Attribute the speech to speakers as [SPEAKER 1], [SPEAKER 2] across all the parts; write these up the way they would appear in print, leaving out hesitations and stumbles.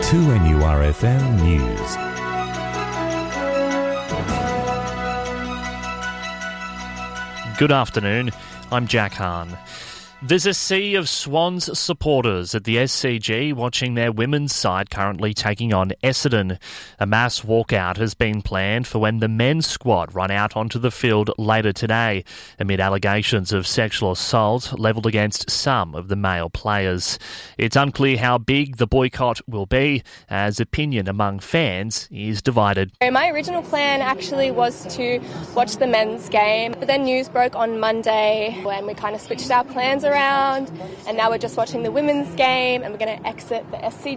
[SPEAKER 1] 2NURFM News.
[SPEAKER 2] Good afternoon, I'm Jack Hahn. There's a sea of Swans supporters at the SCG watching their women's side currently taking on Essendon. A mass walkout has been planned for when the men's squad run out onto the field later today, amid allegations of sexual assault levelled against some of the male players. It's unclear how big the boycott will be, as opinion among fans is divided.
[SPEAKER 3] My original plan actually was to watch the men's game, but then news broke on Monday when we kind of switched our plans around, and now we're just watching the women's game, and we're going to exit the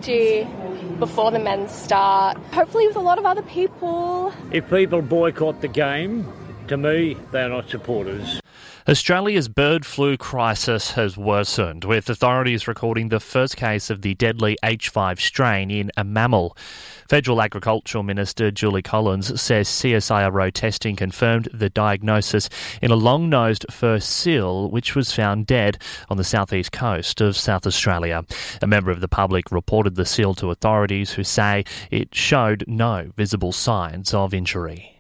[SPEAKER 3] SCG before the men's start, hopefully with a lot of other people.
[SPEAKER 4] If people boycott the game, to me, they're not supporters.
[SPEAKER 2] Australia's bird flu crisis has worsened, with authorities recording the first case of the deadly H5 strain in a mammal. Federal Agricultural Minister Julie Collins says CSIRO testing confirmed the diagnosis in a long-nosed fur seal which was found dead on the southeast coast of South Australia. A member of the public reported the seal to authorities, who say it showed no visible signs of injury.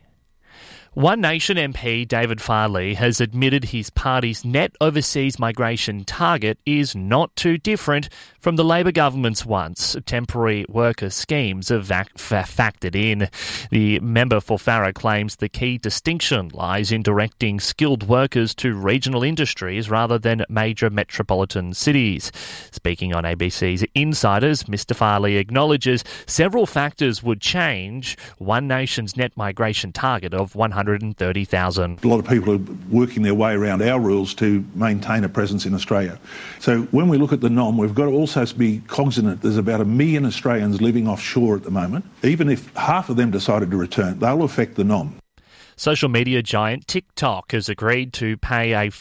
[SPEAKER 2] One Nation MP David Farley has admitted his party's net overseas migration target is not too different from the Labor government's once temporary worker schemes have factored in. The member for Farrer claims the key distinction lies in directing skilled workers to regional industries rather than major metropolitan cities. Speaking on ABC's Insiders, Mr Farley acknowledges several factors would change One Nation's net migration target of 130,000.
[SPEAKER 5] A lot of people are working their way around our rules to maintain a presence in Australia. So when we look at the NOM, we've got to also be cognizant there's about 1 million Australians living offshore at the moment. Even if half of them decided to return, they'll affect the NOM.
[SPEAKER 2] Social media giant TikTok has agreed to pay a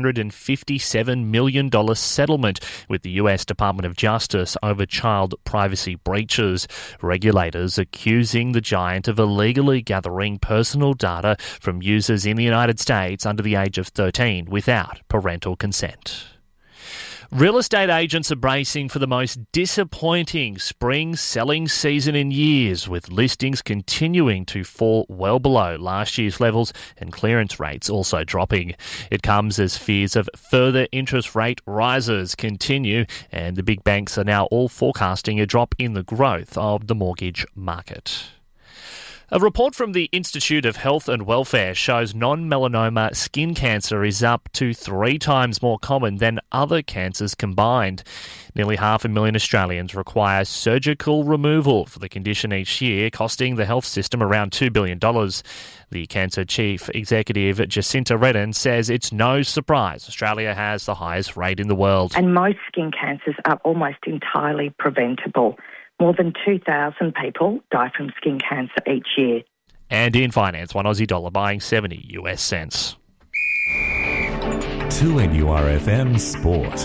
[SPEAKER 2] $557 million settlement with the US Department of Justice over child privacy breaches. Regulators accusing the giant of illegally gathering personal data from users in the United States under the age of 13 without parental consent. Real estate agents are bracing for the most disappointing spring selling season in years, with listings continuing to fall well below last year's levels and clearance rates also dropping. It comes as fears of further interest rate rises continue, and the big banks are now all forecasting a drop in the growth of the mortgage market. A report from the Institute of Health and Welfare shows non-melanoma skin cancer is up to 3 times more common than other cancers combined. Nearly 500,000 Australians require surgical removal for the condition each year, costing the health system around $2 billion. The Cancer Chief Executive Jacinta Redden says it's no surprise Australia has the highest rate in the world.
[SPEAKER 6] And most skin cancers are almost entirely preventable. More than 2,000 people die from skin cancer each year.
[SPEAKER 2] And in finance, one Aussie dollar buying 70 US cents.
[SPEAKER 1] 2NURFM Sport.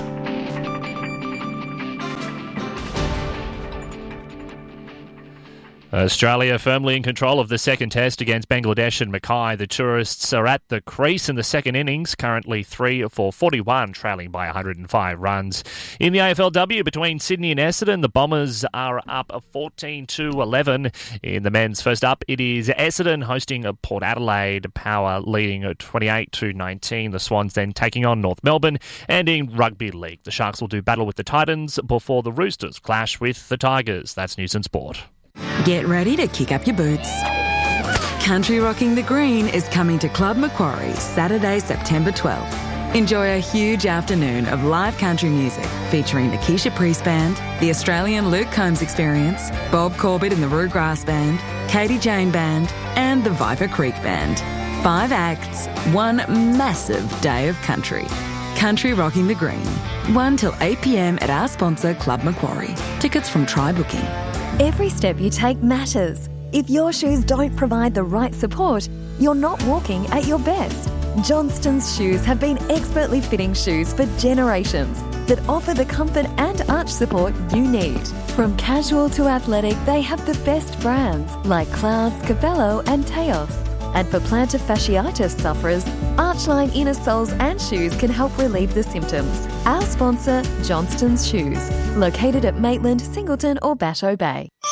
[SPEAKER 2] Australia firmly in control of the second test against Bangladesh and Mackay. The tourists are at the crease in the second innings, currently 3 for 41, trailing by 105 runs. In the AFLW, between Sydney and Essendon, the Bombers are up 14-11. In the men's first up, it is Essendon hosting Port Adelaide, Power leading 28-19. The Swans then taking on North Melbourne. And in Rugby League, the Sharks will do battle with the Titans before the Roosters clash with the Tigers. That's News and Sport.
[SPEAKER 7] Get ready to kick up your boots. Country Rocking the Green is coming to Club Macquarie Saturday, September 12th. Enjoy a huge afternoon of live country music featuring the Keisha Priest Band, the Australian Luke Combs Experience, Bob Corbett and the Roo Grass Band, Katie Jane Band, and the Viper Creek Band. 5 acts, 1 massive day of country. Country Rocking the Green. 1 till 8 p.m. at our sponsor, Club Macquarie. Tickets from Try Booking.
[SPEAKER 8] Every step you take matters. If your shoes don't provide the right support, you're not walking at your best. Johnston's shoes have been expertly fitting shoes for generations that offer the comfort and arch support you need. From casual to athletic, they have the best brands like Clouds, Cabello and Teos. And for plantar fasciitis sufferers, Archline inner soles and shoes can help relieve the symptoms. Our sponsor, Johnston's Shoes, located at Maitland, Singleton or Batteau Bay.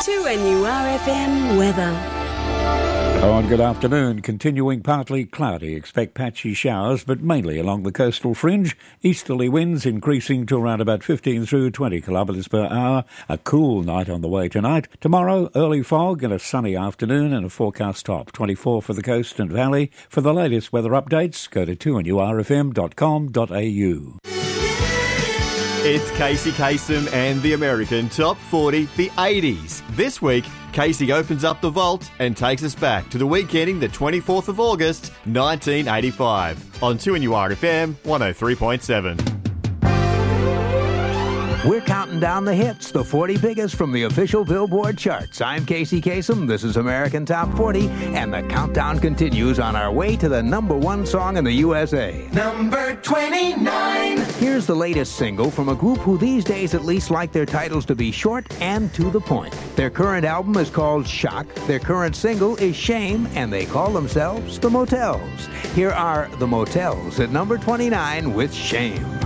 [SPEAKER 9] 2NURFM weather.
[SPEAKER 10] Oh, and good afternoon. Continuing partly cloudy. Expect patchy showers, but mainly along the coastal fringe. Easterly winds increasing to around about 15 through 20 kilometres per hour. A cool night on the way tonight. Tomorrow, early fog and a sunny afternoon and a forecast top. 24 for the coast and valley. For the latest weather updates, go to 2NURFM.com.au.
[SPEAKER 11] It's Casey Kasem and the American Top 40, the 80s. This week, Casey opens up the vault and takes us back to the week ending the 24th of August, 1985, on 2NURFM 103.7.
[SPEAKER 12] We're counting down the hits, the 40 biggest from the official Billboard charts. I'm Casey Kasem, this is American Top 40, and the countdown continues on our way to the number one song in the USA.
[SPEAKER 13] Number 29.
[SPEAKER 12] Here's the latest single from a group who these days at least like their titles to be short and to the point. Their current album is called Shock, their current single is Shame, and they call themselves The Motels. Here are The Motels at number 29 with Shame.